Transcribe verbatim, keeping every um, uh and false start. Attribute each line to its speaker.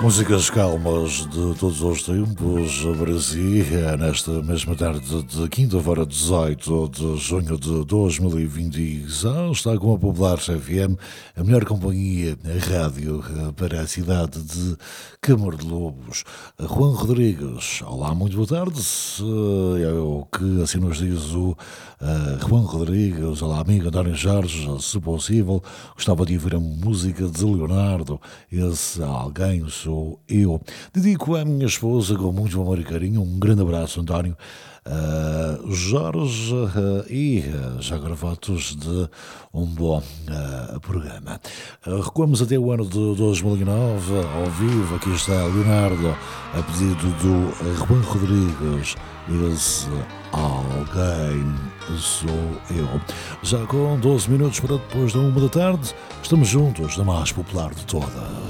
Speaker 1: Músicas calmas de todos os tempos, Brasil, nesta mesma tarde de quinta-feira, dezoito de junho de dois mil e vinte e seis, está com a Popular F M, a melhor companhia, a rádio para a cidade de Câmara de Lobos. Juan Rodrigues, olá, muito boa tarde, é o que assim nos diz o uh, Juan Rodrigues. Olá, amigo António Jorge, se possível, gostava de ouvir a música de Leonardo, esse alguém sou eu. Dedico à minha esposa com muito amor e carinho. Um grande abraço, António. Uh, Jorge uh, e uh, já gravatos de um bom uh, programa. Uh, recuamos até o ano de dois mil e nove, ao vivo. Aqui está Leonardo, a pedido do Juan Rodrigues. Esse alguém sou eu. Já com doze minutos para depois da uma da tarde, estamos juntos na mais popular de todas.